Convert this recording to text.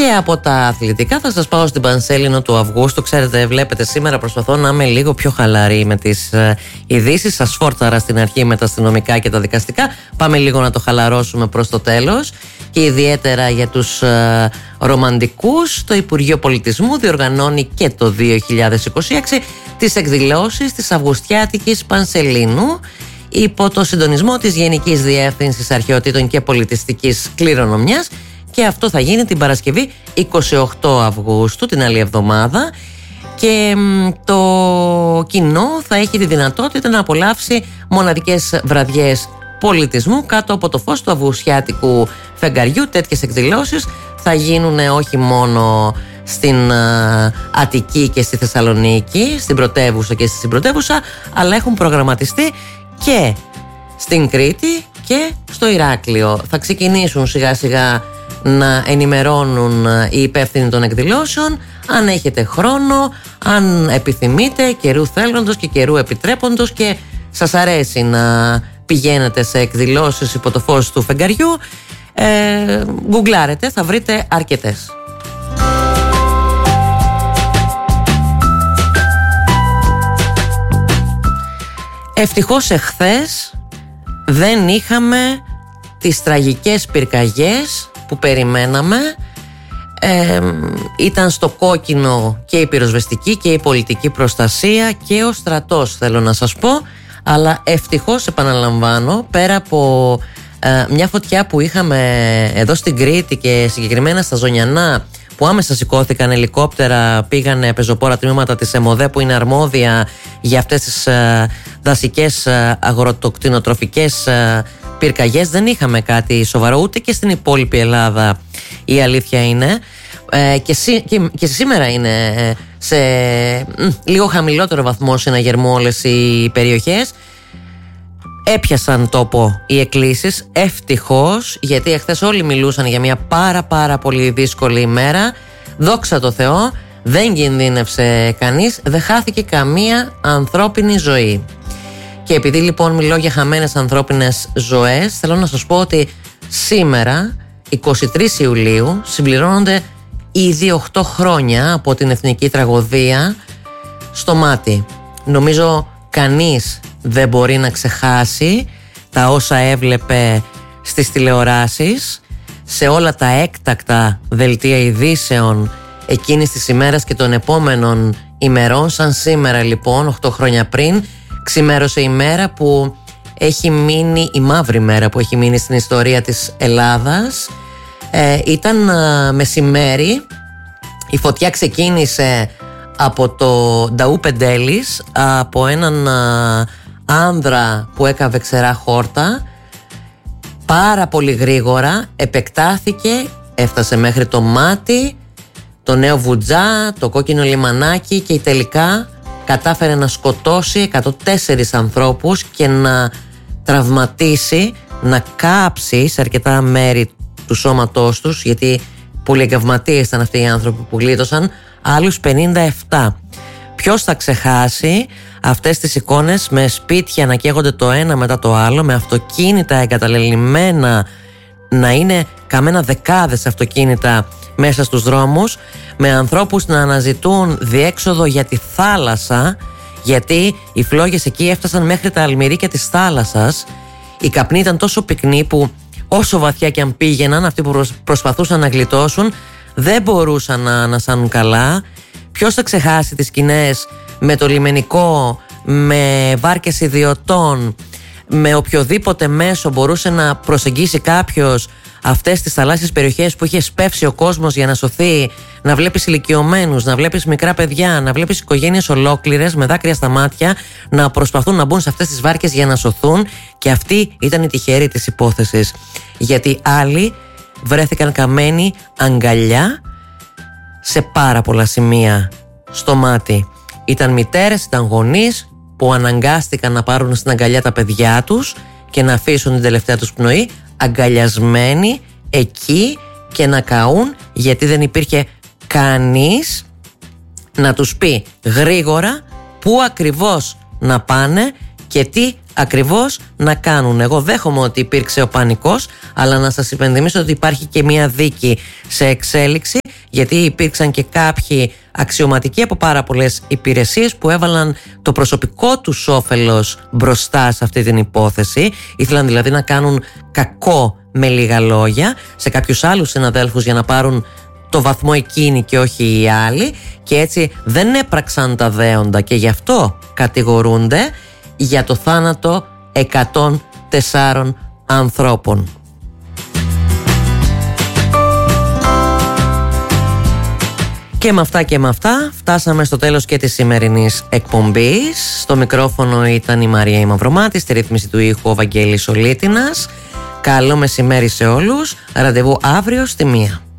Και από τα αθλητικά θα σας πάω στην Πανσέλινο του Αυγούστου. Ξέρετε, βλέπετε, σήμερα προσπαθώ να είμαι λίγο πιο χαλαρή με τις ειδήσεις. Σας φόρταρα στην αρχή με τα αστυνομικά και τα δικαστικά. Πάμε λίγο να το χαλαρώσουμε προς το τέλος. Και ιδιαίτερα για τους ρομαντικούς, το Υπουργείο Πολιτισμού διοργανώνει και το 2026 τις εκδηλώσεις της Αυγουστιάτικης Πανσελίνου υπό το συντονισμό της Γενικής Διεύθυνσης Αρχαιοτήτων και Πολιτιστικής Κληρονομιάς. Και αυτό θα γίνει την Παρασκευή 28 Αυγούστου, την άλλη εβδομάδα. Και το κοινό θα έχει τη δυνατότητα να απολαύσει μοναδικές βραδιές πολιτισμού κάτω από το φως του αυγουστιάτικου φεγγαριού. Τέτοιες εκδηλώσεις θα γίνουν όχι μόνο στην Αττική και στη Θεσσαλονίκη, στην πρωτεύουσα και στη συμπρωτεύουσα, αλλά έχουν προγραμματιστεί και στην Κρήτη και στο Ηράκλειο. Θα ξεκινήσουν σιγά σιγά να ενημερώνουν οι υπεύθυνοι των εκδηλώσεων. Αν έχετε χρόνο, αν επιθυμείτε, καιρού θέλοντος και καιρού επιτρέποντος και σας αρέσει να πηγαίνετε σε εκδηλώσεις υπό το φως του φεγγαριού, γκουγκλάρετε, θα βρείτε αρκετές. Ευτυχώς εχθές δεν είχαμε τις τραγικές πυρκαγιές που περιμέναμε. Ήταν στο κόκκινο και η πυροσβεστική και η πολιτική προστασία και ο στρατός, θέλω να σας πω. Αλλά ευτυχώς, επαναλαμβάνω, πέρα από μια φωτιά που είχαμε εδώ στην Κρήτη και συγκεκριμένα στα Ζωνιανά, που άμεσα σηκώθηκαν ελικόπτερα, πήγανε πεζοπόρα τμήματα της ΕΜΟΔΕ που είναι αρμόδια για αυτές τις δασικές αγροτοκτηνοτροφικές πυρκαγιές. Δεν είχαμε κάτι σοβαρό ούτε και στην υπόλοιπη Ελλάδα, η αλήθεια είναι. Και σήμερα είναι σε λίγο χαμηλότερο βαθμό συναγερμό όλες οι περιοχές. Έπιασαν τόπο οι εκκλήσεις, ευτυχώς, γιατί εχθές όλοι μιλούσαν για μια πάρα πολύ δύσκολη ημέρα. Δόξα τω Θεώ, δεν κινδύνευσε κανείς, δεν χάθηκε καμία ανθρώπινη ζωή. Και επειδή λοιπόν μιλώ για χαμένες ανθρώπινες ζωές, θέλω να σας πω ότι σήμερα, 23 Ιουλίου, συμπληρώνονται ήδη 8 χρόνια από την εθνική τραγωδία στο Μάτι. Νομίζω κανείς δεν μπορεί να ξεχάσει τα όσα έβλεπε στις τηλεοράσεις, σε όλα τα έκτακτα δελτία ειδήσεων εκείνης της ημέρας και των επόμενων ημερών. Σαν σήμερα λοιπόν, 8 χρόνια πριν, ξημέρωσε η μέρα που έχει μείνει, η μαύρη μέρα που έχει μείνει στην ιστορία της Ελλάδας. Ήταν μεσημέρι, η φωτιά ξεκίνησε από το Νταού Πεντέλης, από έναν άνδρα που έκαβε ξερά χόρτα. Πάρα πολύ γρήγορα επεκτάθηκε, έφτασε μέχρι το Μάτι, το Νέο Βουτζά, το Κόκκινο Λιμανάκι και τελικά κατάφερε να σκοτώσει 104 ανθρώπους και να τραυματίσει, να κάψει σε αρκετά μέρη του σώματός τους, γιατί πολυεγκαυματίες ήταν αυτοί οι άνθρωποι που γλίτωσαν, άλλους 57. Ποιος θα ξεχάσει αυτές τις εικόνες με σπίτια να καίγονται το ένα μετά το άλλο, με αυτοκίνητα εγκαταλελειμμένα, να είναι καμένα δεκάδες αυτοκίνητα μέσα στους δρόμους, με ανθρώπους να αναζητούν διέξοδο για τη θάλασσα, γιατί οι φλόγες εκεί έφτασαν μέχρι τα αλμυρίκια της θάλασσας. Η καπνή ήταν τόσο πυκνή που όσο βαθιά και αν πήγαιναν, αυτοί που προσπαθούσαν να γλιτώσουν δεν μπορούσαν να ανασάνουν καλά. Ποιος θα ξεχάσει τις σκηνές με το λιμενικό, με βάρκες ιδιωτών, με οποιοδήποτε μέσο μπορούσε να προσεγγίσει κάποιος αυτές τις θαλάσσιες περιοχές που είχε σπεύσει ο κόσμος για να σωθεί, να βλέπεις ηλικιωμένους, να βλέπεις μικρά παιδιά, να βλέπεις οικογένειες ολόκληρες με δάκρυα στα μάτια να προσπαθούν να μπουν σε αυτές τις βάρκες για να σωθούν. Και αυτή ήταν η τυχερή της υπόθεσης, γιατί άλλοι βρέθηκαν καμένοι αγκαλιά σε πάρα πολλά σημεία στο Μάτι. Ήταν μητέρες, ήταν γονείς που αναγκάστηκαν να πάρουν στην αγκαλιά τα παιδιά τους και να αφήσουν την τελευταία τους πνοή αγκαλιασμένοι εκεί και να καούν, γιατί δεν υπήρχε κανείς να τους πει γρήγορα πού ακριβώς να πάνε και τι ακριβώς να κάνουν. Εγώ δέχομαι ότι υπήρξε ο πανικός, αλλά να σας υπενθυμίσω ότι υπάρχει και μια δίκη σε εξέλιξη γιατί υπήρξαν και κάποιοι αξιωματικοί από πάρα πολλές υπηρεσίες που έβαλαν το προσωπικό τους όφελος μπροστά σε αυτή την υπόθεση. Ήθελαν δηλαδή να κάνουν κακό με λίγα λόγια σε κάποιους άλλους συναδέλφους για να πάρουν το βαθμό εκείνοι και όχι οι άλλοι, και έτσι δεν έπραξαν τα δέοντα και γι' αυτό κατηγορούνται για το θάνατο 104 ανθρώπων. Και με αυτά φτάσαμε στο τέλος και της σημερινής εκπομπής. Στο μικρόφωνο ήταν η Μαρία η Μαυρομάτη, στη ρύθμιση του ήχου ο Βαγγέλης Ολίτινας. Καλό μεσημέρι σε όλους. Ραντεβού αύριο στη 1.